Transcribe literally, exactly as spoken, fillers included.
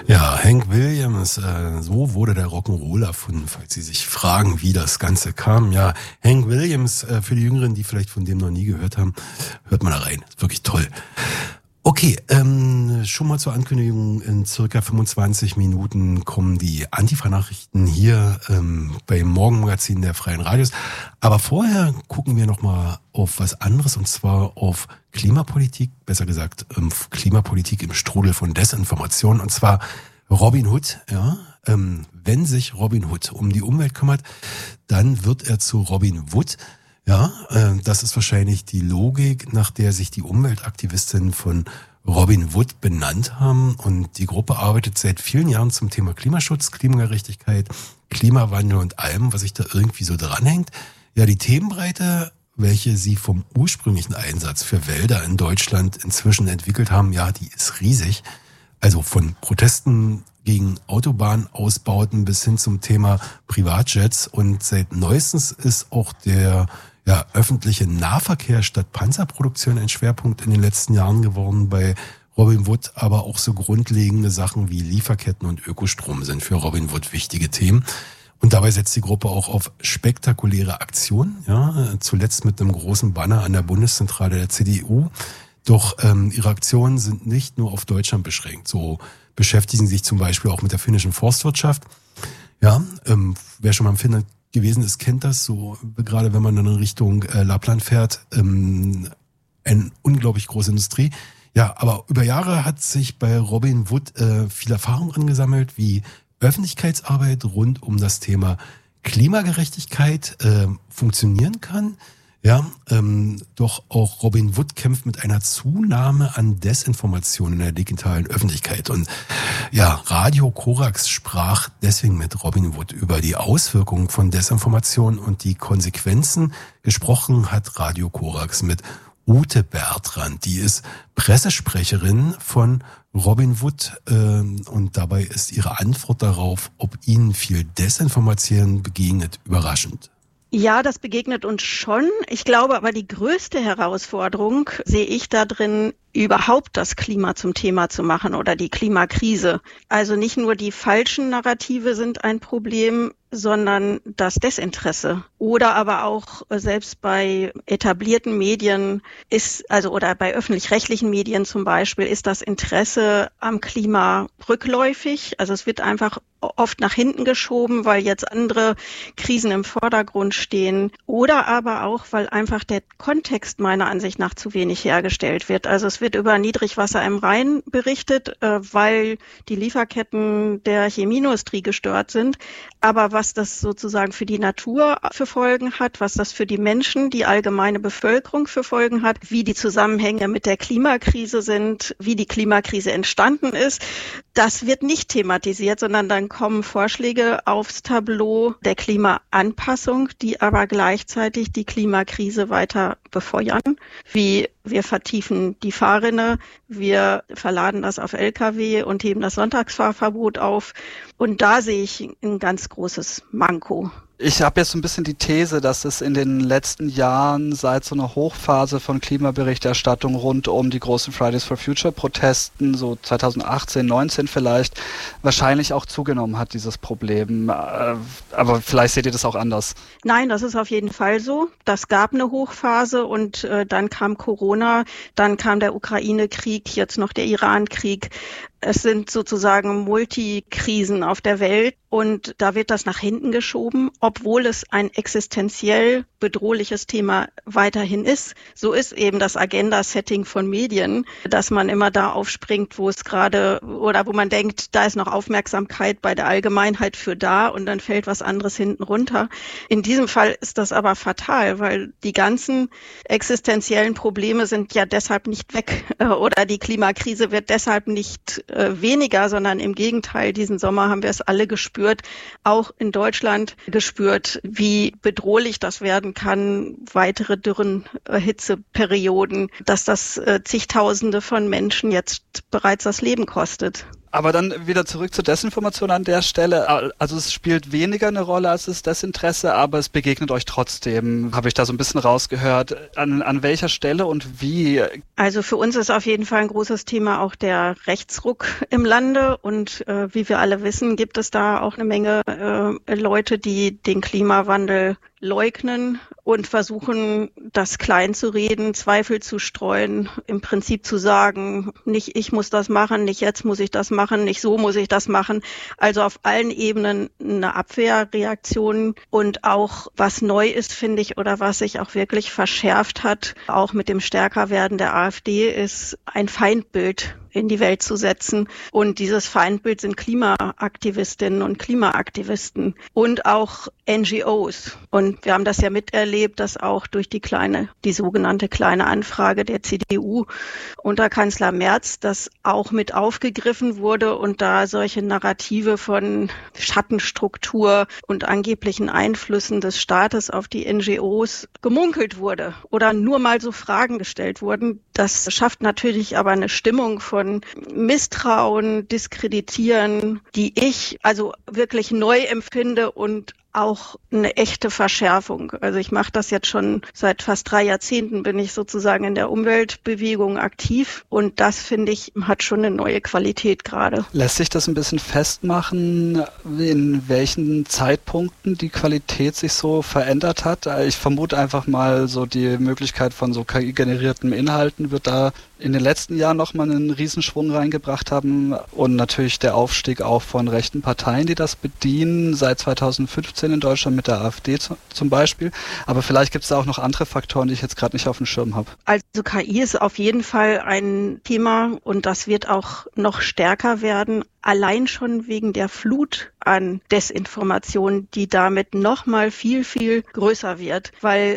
Ja, Hank Williams, äh, so wurde der Rock'n'Roll erfunden, falls Sie sich fragen, wie das Ganze kam. Ja, Hank Williams, äh, für die Jüngeren, die vielleicht von dem noch nie gehört haben, hört mal da rein. Ist wirklich toll. Okay, ähm, schon mal zur Ankündigung, in circa fünfundzwanzig Minuten kommen die Antifa-Nachrichten hier ähm, beim Morgenmagazin der Freien Radios. Aber vorher gucken wir nochmal auf was anderes, und zwar auf Klimapolitik, besser gesagt ähm, Klimapolitik im Strudel von Desinformation, und zwar Robin Hood. Ja, ähm, wenn sich Robin Hood um die Umwelt kümmert, dann wird er zu Robin Wood. Ja, äh, das ist wahrscheinlich die Logik, nach der sich die Umweltaktivistinnen von Robin Wood benannt haben. Und die Gruppe arbeitet seit vielen Jahren zum Thema Klimaschutz, Klimagerechtigkeit, Klimawandel und allem, was sich da irgendwie so dranhängt. Ja, die Themenbreite, welche sie vom ursprünglichen Einsatz für Wälder in Deutschland inzwischen entwickelt haben, ja, die ist riesig. Also von Protesten gegen Autobahnausbauten bis hin zum Thema Privatjets. Und seit neuestens ist auch der ja, öffentliche Nahverkehr statt Panzerproduktion ein Schwerpunkt in den letzten Jahren geworden bei Robin Wood, aber auch so grundlegende Sachen wie Lieferketten und Ökostrom sind für Robin Wood wichtige Themen. Und dabei setzt die Gruppe auch auf spektakuläre Aktionen, ja, zuletzt mit einem großen Banner an der Bundeszentrale der C D U. Doch ähm, ihre Aktionen sind nicht nur auf Deutschland beschränkt. So beschäftigen sie sich zum Beispiel auch mit der finnischen Forstwirtschaft. Ja, ähm, wer schon mal im Finnland gewesen ist, kennt das so, gerade wenn man dann in Richtung äh, Lappland fährt, ähm, eine unglaublich große Industrie. Ja, aber über Jahre hat sich bei Robin Wood äh, viel Erfahrung angesammelt, wie Öffentlichkeitsarbeit rund um das Thema Klimagerechtigkeit äh, funktionieren kann. Ja, ähm, doch auch Robin Wood kämpft mit einer Zunahme an Desinformation in der digitalen Öffentlichkeit. Und ja, Radio Korax sprach deswegen mit Robin Wood über die Auswirkungen von Desinformation und die Konsequenzen. Gesprochen hat Radio Korax mit Ute Bertrand, die ist Pressesprecherin von Robin Wood, äh, und dabei ist ihre Antwort darauf, ob ihnen viel Desinformation begegnet, überraschend. Ja, das begegnet uns schon. Ich glaube aber, die größte Herausforderung sehe ich da drin, überhaupt das Klima zum Thema zu machen oder die Klimakrise. Also nicht nur die falschen Narrative sind ein Problem, sondern das Desinteresse. Oder aber auch selbst bei etablierten Medien ist, also oder bei öffentlich-rechtlichen Medien zum Beispiel, ist das Interesse am Klima rückläufig. Also es wird einfach oft nach hinten geschoben, weil jetzt andere Krisen im Vordergrund stehen. Oder aber auch, weil einfach der Kontext meiner Ansicht nach zu wenig hergestellt wird. Also es wird über Niedrigwasser im Rhein berichtet, äh, weil die Lieferketten der Chemieindustrie gestört sind. Aber was das sozusagen für die Natur für Folgen hat, was das für die Menschen, die allgemeine Bevölkerung für Folgen hat, wie die Zusammenhänge mit der Klimakrise sind, wie die Klimakrise entstanden ist, das wird nicht thematisiert, sondern dann kommen Vorschläge aufs Tableau der Klimaanpassung, die aber gleichzeitig die Klimakrise weiter befeuern, wie wir vertiefen die Fahrrinne, wir verladen das auf L K W und heben das Sonntagsfahrverbot auf. Und da sehe ich ein ganz großes Manko. Ich habe jetzt so ein bisschen die These, dass es in den letzten Jahren seit so einer Hochphase von Klimaberichterstattung rund um die großen Fridays for Future Protesten, so zweitausendachtzehn, neunzehn vielleicht, wahrscheinlich auch zugenommen hat, dieses Problem. Aber vielleicht seht ihr das auch anders. Nein, das ist auf jeden Fall so. Das gab eine Hochphase und äh, dann kam Corona, dann kam der Ukraine-Krieg, jetzt noch der Iran-Krieg. Es sind sozusagen Multikrisen auf der Welt und da wird das nach hinten geschoben, obwohl es ein existenziell bedrohliches Thema weiterhin ist. So ist eben das Agenda-Setting von Medien, dass man immer da aufspringt, wo es gerade oder wo man denkt, da ist noch Aufmerksamkeit bei der Allgemeinheit für da und dann fällt was anderes hinten runter. In diesem Fall ist das aber fatal, weil die ganzen existenziellen Probleme sind ja deshalb nicht weg oder die Klimakrise wird deshalb nicht weniger, sondern im Gegenteil, diesen Sommer haben wir es alle gespürt, auch in Deutschland gespürt, wie bedrohlich das werden kann, weitere Dürren, äh, Hitzeperioden, dass das äh, zigtausende von Menschen jetzt bereits das Leben kostet. Aber dann wieder zurück zur Desinformation an der Stelle. Also es spielt weniger eine Rolle als das Desinteresse, aber es begegnet euch trotzdem, habe ich da so ein bisschen rausgehört. An, an welcher Stelle und wie? Also für uns ist auf jeden Fall ein großes Thema auch der Rechtsruck im Lande. Und äh, wie wir alle wissen, gibt es da auch eine Menge äh, Leute, die den Klimawandel leugnen und versuchen, das klein zu reden, Zweifel zu streuen, im Prinzip zu sagen, nicht ich muss das machen, nicht jetzt muss ich das machen, nicht so muss ich das machen. Also auf allen Ebenen eine Abwehrreaktion und auch was neu ist, finde ich, oder was sich auch wirklich verschärft hat, auch mit dem Stärkerwerden der AfD, ist ein Feindbild in die Welt zu setzen. Und dieses Feindbild sind Klimaaktivistinnen und Klimaaktivisten und auch N G Os. Und wir haben das ja miterlebt, dass auch durch die kleine, die sogenannte kleine Anfrage der C D U unter Kanzler Merz das auch mit aufgegriffen wurde und da solche Narrative von Schattenstruktur und angeblichen Einflüssen des Staates auf die N G Os gemunkelt wurde oder nur mal so Fragen gestellt wurden. Das schafft natürlich aber eine Stimmung von Misstrauen, Diskreditieren, die ich also wirklich neu empfinde und auch eine echte Verschärfung. Also ich mache das jetzt schon seit fast drei Jahrzehnten, bin ich sozusagen in der Umweltbewegung aktiv und das, finde ich, hat schon eine neue Qualität gerade. Lässt sich das ein bisschen festmachen, in welchen Zeitpunkten die Qualität sich so verändert hat? Ich vermute einfach mal, so die Möglichkeit von so K I-generierten Inhalten wird da in den letzten Jahren nochmal einen Riesenschwung reingebracht haben und natürlich der Aufstieg auch von rechten Parteien, die das bedienen, seit zweitausendfünfzehn in Deutschland mit der AfD zu, zum Beispiel. Aber vielleicht gibt es da auch noch andere Faktoren, die ich jetzt gerade nicht auf dem Schirm habe. Also K I ist auf jeden Fall ein Thema und das wird auch noch stärker werden. Allein schon wegen der Flut an Desinformation, die damit nochmal viel, viel größer wird. Weil